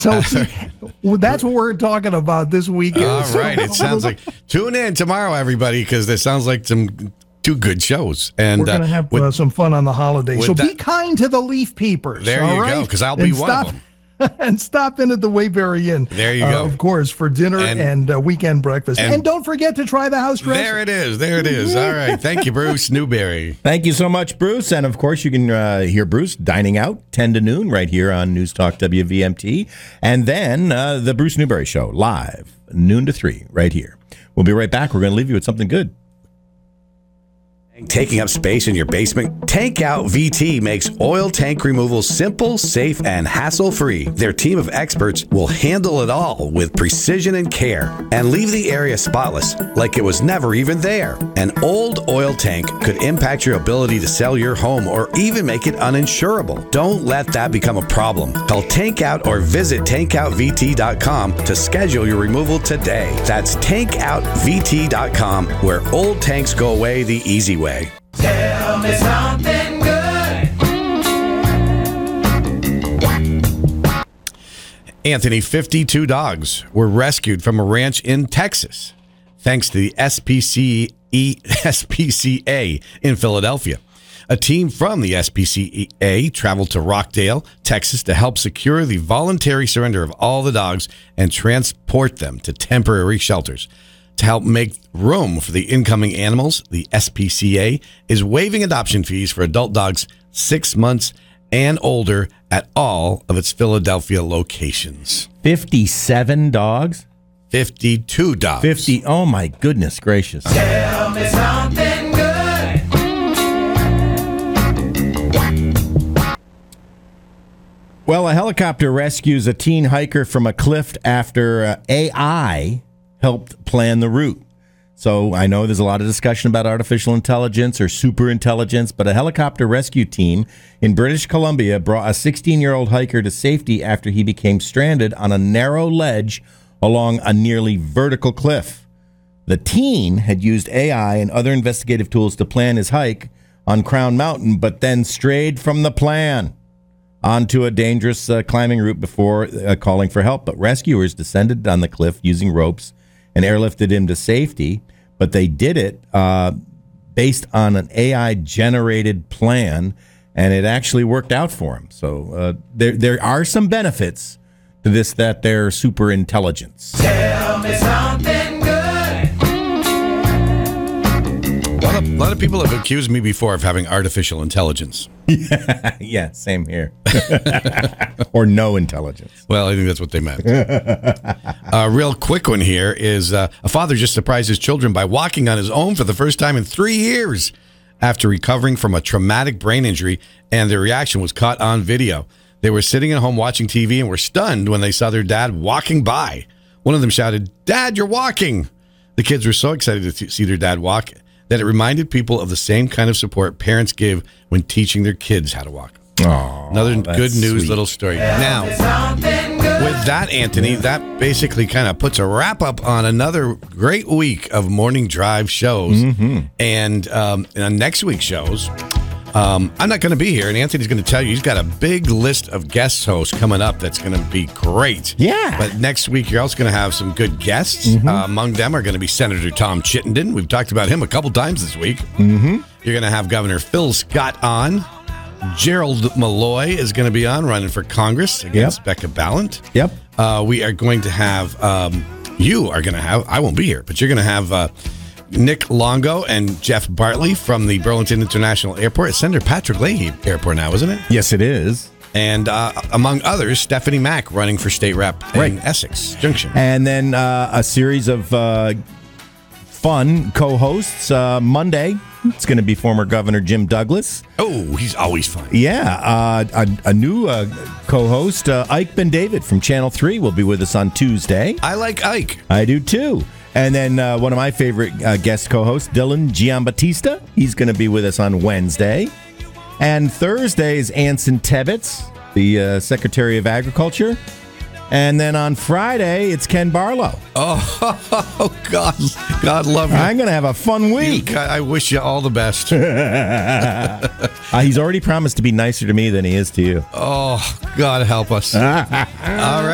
So that's what we're talking about this weekend. All right. It sounds like tune in tomorrow, everybody, because there sounds like two good shows. And we're going to have some fun on the holidays. So be kind to the leaf peepers. There you go, because I'll be one of them. And stop in at the Waybury Inn. There you go. Of course, for dinner and weekend breakfast. And don't forget to try the house dressing. There it is. All right. Thank you, Bruce Newberry. Thank you so much, Bruce. And, of course, you can hear Bruce dining out 10 to noon right here on News Talk WVMT. And then the Bruce Newberry Show live, noon to 3 right here. We'll be right back. We're going to leave you with something good. Taking up space in your basement? Tank Out VT makes oil tank removal simple, safe, and hassle-free. Their team of experts will handle it all with precision and care and leave the area spotless like it was never even there. An old oil tank could impact your ability to sell your home or even make it uninsurable. Don't let that become a problem. Call Tank Out or visit tankoutvt.com to schedule your removal today. That's tankoutvt.com, where old tanks go away the easy way. Tell me something good. Anthony, 52 dogs were rescued from a ranch in Texas thanks to the SPCA in Philadelphia. A team from the SPCA traveled to Rockdale, Texas to help secure the voluntary surrender of all the dogs and transport them to temporary shelters. To help make room for the incoming animals, the SPCA is waiving adoption fees for adult dogs 6 months and older at all of its Philadelphia locations. 57 dogs? 52 dogs. 50. Oh, my goodness gracious. Tell me something good. Well, a helicopter rescues a teen hiker from a cliff after AI helped plan the route. So I know there's a lot of discussion about artificial intelligence or super intelligence, but a helicopter rescue team in British Columbia brought a 16-year-old hiker to safety after he became stranded on a narrow ledge along a nearly vertical cliff. The teen had used AI and other investigative tools to plan his hike on Crown Mountain, but then strayed from the plan onto a dangerous climbing route before calling for help. But rescuers descended on the cliff using ropes and airlifted him to safety, but they did it based on an AI-generated plan, and it actually worked out for him. So there are some benefits to this, that they're super intelligence. Tell me something good. A lot of people have accused me before of having artificial intelligence. Yeah, same here. Or no intelligence. Well, I think that's what they meant. A real quick one here is a father just surprised his children by walking on his own for the first time in 3 years after recovering from a traumatic brain injury, and their reaction was caught on video. They were sitting at home watching TV and were stunned when they saw their dad walking by. One of them shouted, "Dad, you're walking!" The kids were so excited to see their dad walk that it reminded people of the same kind of support parents give when teaching their kids how to walk. Oh, another good news sweet little story. Now, with that, Anthony, that basically kind of puts a wrap up on another great week of morning drive shows. Mm-hmm. And on next week's shows, I'm not going to be here, and Anthony's going to tell you he's got a big list of guest hosts coming up that's going to be great. Yeah. But next week, you're also going to have some good guests. Mm-hmm. Among them are going to be Senator Tom Chittenden. We've talked about him a couple times this week. Mm-hmm. You're going to have Governor Phil Scott on. Gerald Malloy is going to be on, running for Congress against Becca Ballant. Yep. We are going to have, you are going to have, I won't be here, but you're going to have Nick Longo and Jeff Bartley from the Burlington International Airport. It's Senator Patrick Leahy Airport now, isn't it? Yes, it is. And among others, Stephanie Mack running for state rep in Essex Junction. And then a series of fun co-hosts. Monday, it's going to be former Governor Jim Douglas. Oh, he's always fun. Yeah. A new co-host, Ike Ben David from Channel 3 will be with us on Tuesday. I like Ike. I do too. And then one of my favorite guest co-hosts, Dylan Giambattista. He's going to be with us on Wednesday. And Thursday is Anson Tebbets, the Secretary of Agriculture. And then on Friday, it's Ken Barlow. Oh, God love you. I'm going to have a fun week. I wish you all the best. He's already promised to be nicer to me than he is to you. Oh, God help us. All right.